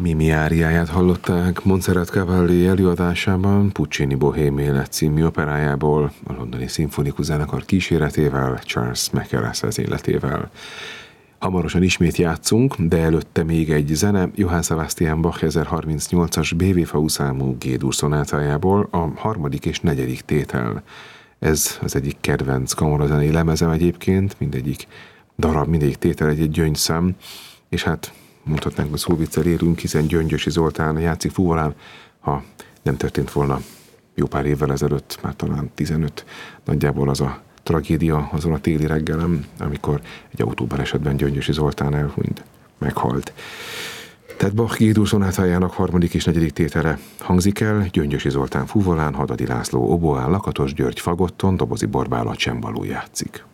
Mimi áriáját hallották Montserrat Cavalli előadásában Puccini Bohém élet című operájából, a londoni szimfonikus zenekar kíséretével, Charles Mackerras vezényletével. Hamarosan ismét játszunk, de előtte még egy zene Johann Sebastian Bach 1038-as BWV számú G-dur szonátájából, a harmadik és negyedik tétel. Ez az egyik kedvenc kamarazenei lemezem egyébként, mindegyik darab, mindegyik tétel egy gyöngyszám, és hát mondhatnánk, hogy szóviccel érünk, hiszen Gyöngyösi Zoltán játszik fuvolán, ha nem történt volna jó pár évvel ezelőtt, már talán 15, nagyjából az a tragédia azon a téli reggelem, amikor egy autóbalesetben Gyöngyösi Zoltán elhunyt, meghalt. Tehát Bach G-dur szonátájának harmadik és negyedik tétele hangzik el, Gyöngyösi Zoltán fuvolán, Hadadi László oboán, Lakatos György fagotton, Dobozi Borbála csembaló játszik.